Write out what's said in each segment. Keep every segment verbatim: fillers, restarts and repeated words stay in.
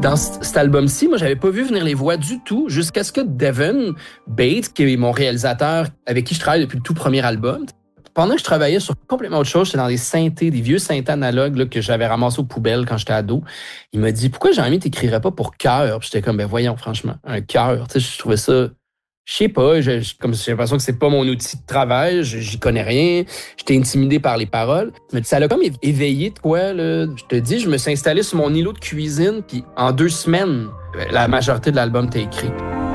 Dans c- cet album-ci, moi, j'avais pas vu venir les voix du tout jusqu'à ce que Devin Bates, qui est mon réalisateur avec qui je travaille depuis le tout premier album, pendant que je travaillais sur complètement autre chose, j'étais dans des synthés, des vieux synthés analogues là, que j'avais ramassés aux poubelles quand j'étais ado. Il m'a dit, pourquoi Jean-Ami t'écrirais pas pour cœur? Puis j'étais comme, ben voyons, franchement, un cœur. Tu sais, je trouvais ça, je sais pas, je, je- comme j'ai l'impression que c'est pas mon outil de travail, je- j'y connais rien, j'étais intimidé par les paroles. Mais ça l'a comme é- éveillé de quoi, là. Je te dis, je me suis installé sur mon îlot de cuisine, puis en deux semaines, la majorité de l'album était écrit.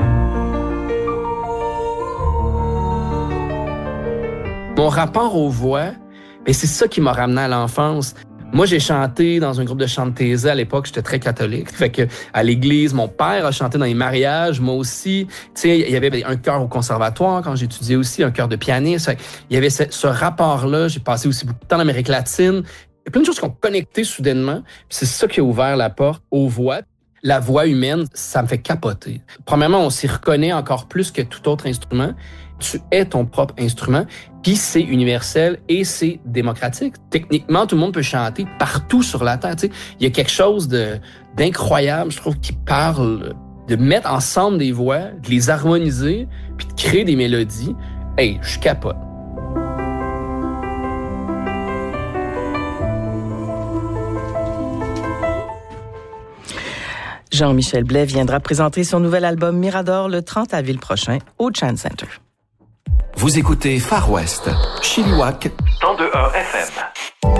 Mon rapport aux voix, ben c'est ça qui m'a ramené à l'enfance. Moi, j'ai chanté dans un groupe de chant de thésée à l'époque, j'étais très catholique. Fait que à l'église, mon père a chanté dans les mariages, moi aussi. Tu sais, il y avait un chœur au conservatoire quand j'étudiais aussi, un chœur de pianiste. Fait il y avait ce, ce rapport-là. J'ai passé aussi beaucoup de temps en Amérique latine. Il y a plein de choses qui ont connecté soudainement. Puis c'est ça qui a ouvert la porte aux voix. La voix humaine, ça me fait capoter. Premièrement, on s'y reconnaît encore plus que tout autre instrument. Tu es ton propre instrument, puis c'est universel et c'est démocratique. Techniquement, tout le monde peut chanter partout sur la Terre. Tu sais, il y a quelque chose de, d'incroyable, je trouve, qui parle de mettre ensemble des voix, de les harmoniser, puis de créer des mélodies. Hey, je capote. Jean-Michel Blais viendra présenter son nouvel album Mirador le trente avril prochain au Chan Center. Vous écoutez Far West, Chilliwack, cent deux point un F M.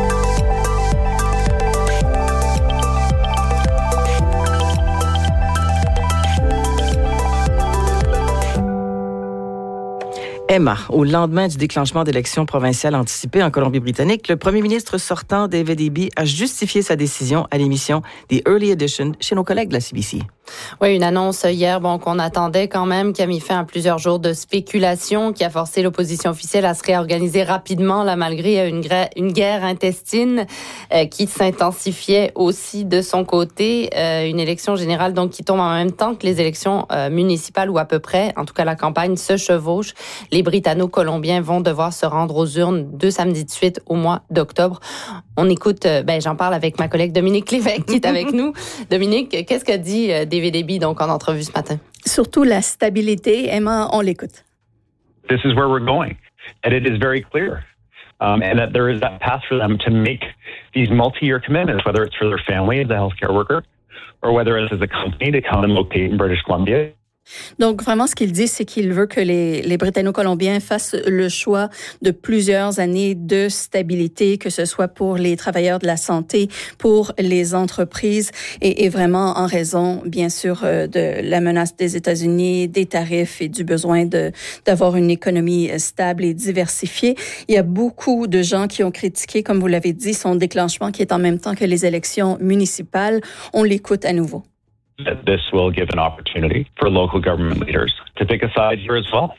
Emma, au lendemain du déclenchement d'élections provinciales anticipées en Colombie-Britannique, le premier ministre sortant David Eby a justifié sa décision à l'émission The Early Edition chez nos collègues de la C B C. Oui, une annonce hier bon, qu'on attendait quand même, qui a mis fin à plusieurs jours de spéculation, qui a forcé l'opposition officielle à se réorganiser rapidement, là, malgré une, gra- une guerre intestine euh, qui s'intensifiait aussi de son côté. Euh, une élection générale donc qui tombe en même temps que les élections euh, municipales, ou à peu près. En tout cas, la campagne se chevauche. Les Britanno-Colombiens vont devoir se rendre aux urnes deux samedis de suite au mois d'octobre. On écoute, euh, ben j'en parle avec ma collègue Dominique Lévesque qui est avec nous. Dominique, qu'est-ce qu'a dit euh, David Eby donc en entrevue ce matin? Surtout la stabilité. Emma, on l'écoute. This is where we're going, and it is very clear, um, and that there is that path for them to make these multi-year commitments, whether it's for their family as a healthcare worker, or whether it's as a company to come and locate in British Columbia. Donc, vraiment, ce qu'il dit, c'est qu'il veut que les, les Britanno-Colombiens fassent le choix de plusieurs années de stabilité, que ce soit pour les travailleurs de la santé, pour les entreprises, et, et vraiment en raison, bien sûr, de la menace des États-Unis, des tarifs et du besoin de, d'avoir une économie stable et diversifiée. Il y a beaucoup de gens qui ont critiqué, comme vous l'avez dit, son déclenchement qui est en même temps que les élections municipales. On l'écoute à nouveau. That this will give an opportunity for local government leaders to pick a side here as well.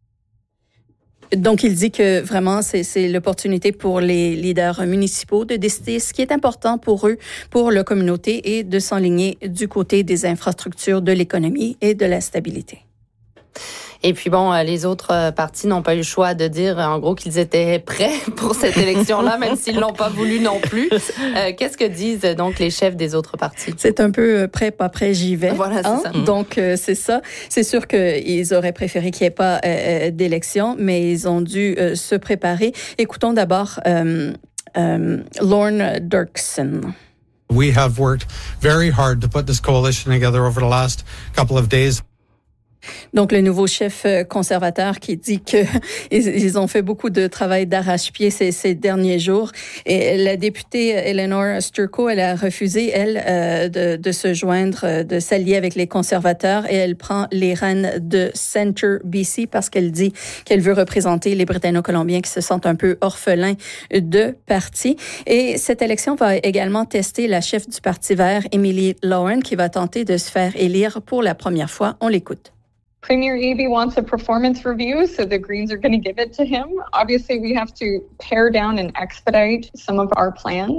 Donc, il dit que vraiment, c'est, c'est l'opportunité pour les leaders municipaux de décider ce qui est important pour eux, pour leur communauté, et de s'enligner du côté des infrastructures, de l'économie et de la stabilité. Et puis bon, les autres partis n'ont pas eu le choix de dire en gros qu'ils étaient prêts pour cette élection-là, même s'ils l'ont pas voulu non plus. Euh, qu'est-ce que disent donc les chefs des autres partis? C'est un peu prêt, pas prêt, j'y vais. Voilà, c'est hein? ça. Donc, euh, c'est ça. C'est sûr qu'ils auraient préféré qu'il n'y ait pas euh, d'élection, mais ils ont dû euh, se préparer. Écoutons d'abord euh, euh, Lorne Dirksen. We have worked very hard to put this coalition together over the last couple of days. Donc, le nouveau chef conservateur qui dit que ils ont fait beaucoup de travail d'arrache-pied ces, ces derniers jours. Et la députée Eleanor Sturko, elle a refusé, elle, euh, de, de se joindre, de s'allier avec les conservateurs, et elle prend les rênes de Centre B C parce qu'elle dit qu'elle veut représenter les Britanno-Colombiens qui se sentent un peu orphelins de parti. Et cette élection va également tester la chef du Parti vert, Emily Lowen, qui va tenter de se faire élire pour la première fois. On l'écoute. Premier Eby wants a performance review, so the Greens are going to give it to him. Obviously, we have to pare down and expedite some of our plans.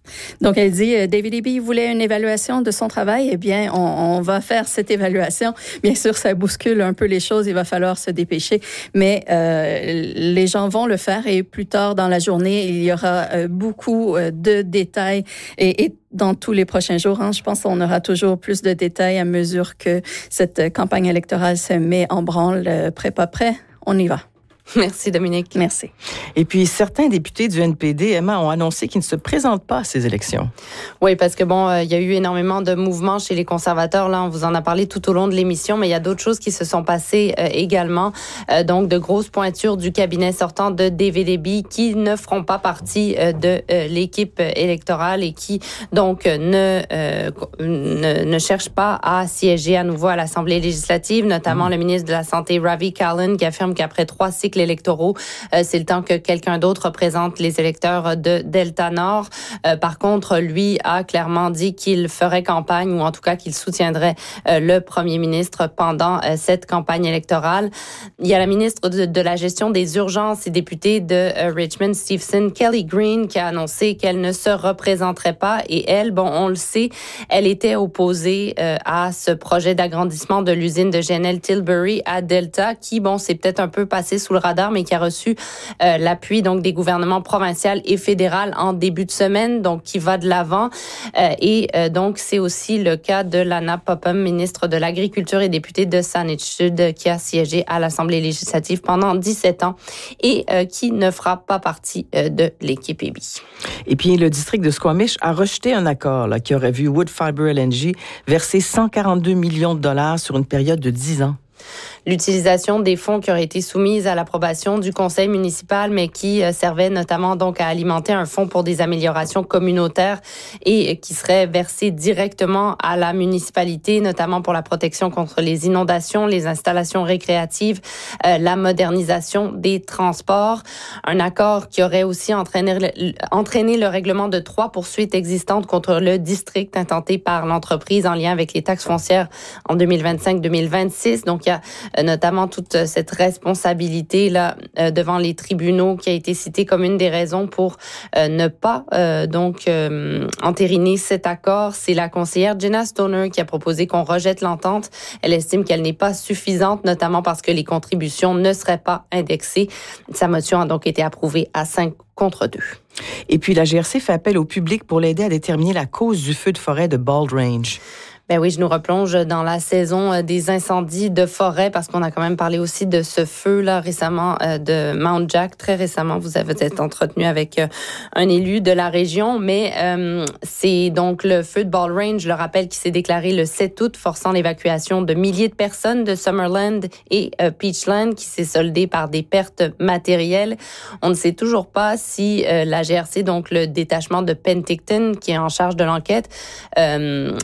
Donc, elle dit, euh, David Eby voulait une évaluation de son travail. Eh bien, on, on va faire cette évaluation. Bien sûr, ça bouscule un peu les choses. Il va falloir se dépêcher. Mais euh, les gens vont le faire et plus tard dans la journée, il y aura euh, beaucoup euh, de détails et, et dans tous les prochains jours. Hein, je pense qu'on aura toujours plus de détails à mesure que cette campagne électorale se met en branle. Euh, prêt, pas prêt, on y va. Merci, Dominique. Merci. Et puis, certains députés du N P D, Emma, ont annoncé qu'ils ne se présentent pas à ces élections. Oui, parce que bon, il euh, y a eu énormément de mouvements chez les conservateurs. Là, on vous en a parlé tout au long de l'émission, mais il y a d'autres choses qui se sont passées euh, également. Euh, donc, de grosses pointures du cabinet sortant de David Eby qui ne feront pas partie euh, de euh, l'équipe électorale et qui, donc, ne, euh, ne, ne cherchent pas à siéger à nouveau à l'Assemblée législative, notamment mmh. le ministre de la Santé, Ravi Kahlon, qui affirme qu'après trois cycles électoraux, euh, c'est le temps que quelqu'un d'autre représente les électeurs de Delta Nord. Euh, par contre, lui a clairement dit qu'il ferait campagne ou en tout cas qu'il soutiendrait euh, le premier ministre pendant euh, cette campagne électorale. Il y a la ministre de, de la gestion des urgences et députée de euh, Richmond, Stevson, Kelly Green, qui a annoncé qu'elle ne se représenterait pas et elle, bon, on le sait, elle était opposée euh, à ce projet d'agrandissement de l'usine de G N L Tilbury à Delta qui, bon, c'est peut-être un peu passé sous le radar, mais qui a reçu euh, l'appui donc des gouvernements provincial et fédéral en début de semaine, donc qui va de l'avant. Euh, et euh, donc, c'est aussi le cas de Lana Popham, ministre de l'Agriculture et députée de Saanich Sud, qui a siégé à l'Assemblée législative pendant dix-sept ans et euh, qui ne fera pas partie euh, de l'équipe Eby. Et puis, le district de Squamish a rejeté un accord là, qui aurait vu Woodfibre L N G verser cent quarante-deux millions de dollars sur une période de dix ans. L'utilisation des fonds qui auraient été soumis à l'approbation du conseil municipal, mais qui euh, servaient notamment donc à alimenter un fonds pour des améliorations communautaires et euh, qui seraient versés directement à la municipalité, notamment pour la protection contre les inondations, les installations récréatives, euh, la modernisation des transports. Un accord qui aurait aussi entraîné le, entraîné le règlement de trois poursuites existantes contre le district intenté par l'entreprise en lien avec les taxes foncières en deux mille vingt-cinq deux mille vingt-six. Donc, il y a notamment toute cette responsabilité là euh, devant les tribunaux qui a été citée comme une des raisons pour euh, ne pas euh, donc euh, entériner cet accord. C'est la conseillère Jenna Stoner qui a proposé qu'on rejette l'entente. Elle estime qu'elle n'est pas suffisante, notamment parce que les contributions ne seraient pas indexées. Sa motion a donc été approuvée à cinq contre deux. Et puis la G R C fait appel au public pour l'aider à déterminer la cause du feu de forêt de Bald Range. Ben oui, je nous replonge dans la saison des incendies de forêt parce qu'on a quand même parlé aussi de ce feu-là récemment euh, de Mount Jack. Très récemment, vous avez été entretenu avec euh, un élu de la région, mais euh, c'est donc le feu de Bald Range, je le rappelle, qui s'est déclaré le sept août, forçant l'évacuation de milliers de personnes de Summerland et euh, Peachland, qui s'est soldé par des pertes matérielles. On ne sait toujours pas si euh, la G R C, donc le détachement de Penticton, qui est en charge de l'enquête, euh,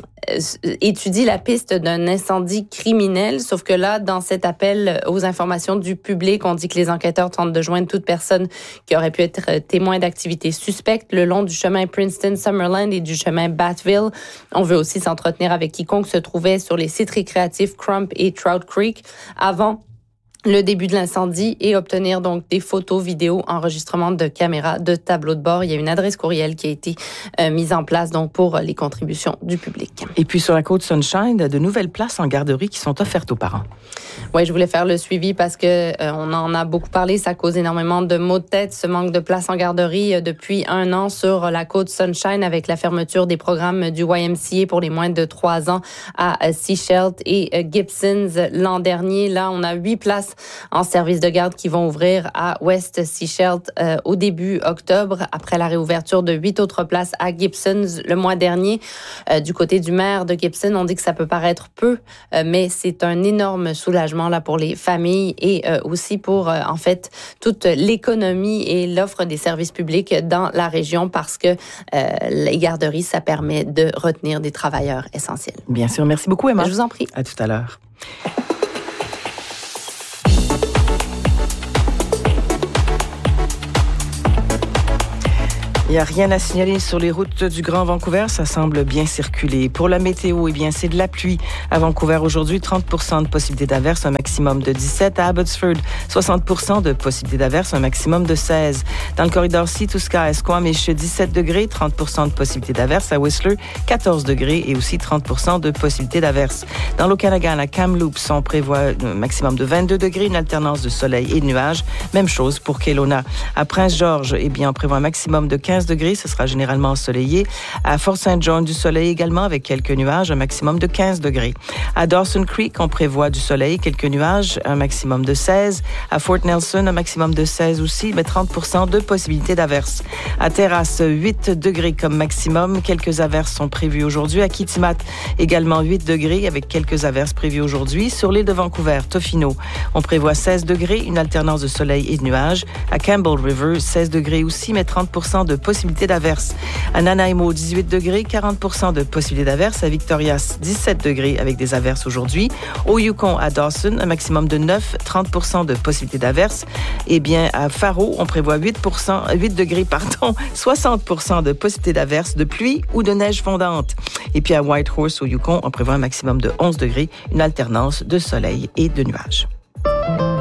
étudie la piste d'un incendie criminel, sauf que là, dans cet appel aux informations du public, on dit que les enquêteurs tentent de joindre toute personne qui aurait pu être témoin d'activités suspectes le long du chemin Princeton-Summerland et du chemin Bathville. On veut aussi s'entretenir avec quiconque se trouvait sur les sites récréatifs Crump et Trout Creek avant le début de l'incendie et obtenir donc des photos, vidéos, enregistrements de caméras, de tableaux de bord. Il y a une adresse courriel qui a été euh, mise en place donc pour les contributions du public. Et puis sur la côte Sunshine, de nouvelles places en garderie qui sont offertes aux parents. Oui, je voulais faire le suivi parce que euh, on en a beaucoup parlé. Ça cause énormément de maux de tête, ce manque de places en garderie euh, depuis un an sur la côte Sunshine avec la fermeture des programmes du Y M C A pour les moins de trois ans à euh, Seashelt et euh, Gibsons l'an dernier. Là, on a huit places en service de garde qui vont ouvrir à West Seashelt euh, au début octobre, après la réouverture de huit autres places à Gibsons le mois dernier. Euh, du côté du maire de Gibson, on dit que ça peut paraître peu, euh, mais c'est un énorme soulagement là pour les familles et euh, aussi pour euh, en fait toute l'économie et l'offre des services publics dans la région parce que euh, les garderies, ça permet de retenir des travailleurs essentiels. Bien sûr. Merci beaucoup, Emma. Je vous en prie. À tout à l'heure. Il n'y a rien à signaler sur les routes du Grand Vancouver. Ça semble bien circuler. Pour la météo, eh bien, c'est de la pluie. À Vancouver, aujourd'hui, trente pour cent de possibilité d'averse, un maximum de dix-sept. À Abbotsford, soixante pour cent de possibilité d'averse, un maximum de seize. Dans le corridor Sea to Sky, Squamish, dix-sept degrés, trente pour cent de possibilité d'averse. À Whistler, quatorze degrés et aussi trente pour cent de possibilité d'averse. Dans l'Okanagan, à Kamloops, on prévoit un maximum de vingt-deux degrés, une alternance de soleil et de nuages. Même chose pour Kelowna. À Prince George, eh bien, on prévoit un maximum de quinze degrés, ce sera généralement ensoleillé. À Fort Saint John, du soleil également avec quelques nuages, un maximum de quinze degrés. À Dawson Creek, on prévoit du soleil, quelques nuages, un maximum de seize. À Fort Nelson, un maximum de seize aussi, mais trente pour cent de possibilité d'averse. À Terrasse, huit degrés comme maximum, quelques averses sont prévues aujourd'hui. À Kitimat, également huit degrés avec quelques averses prévues aujourd'hui. Sur l'île de Vancouver, Tofino, on prévoit seize degrés, une alternance de soleil et de nuages. À Campbell River, seize degrés aussi, mais trente pour cent de possibilité d'averse. À Nanaimo, dix-huit degrés, quarante pour cent de possibilité d'averse. À Victorias, dix-sept degrés avec des averses aujourd'hui. Au Yukon, à Dawson, un maximum de neuf, trente pour cent de possibilité d'averse. Eh bien, à Faro, on prévoit huit pour cent, huit degrés, pardon, soixante pour cent de possibilité d'averse, de pluie ou de neige fondante. Et puis à Whitehorse, au Yukon, on prévoit un maximum de onze degrés, une alternance de soleil et de nuages.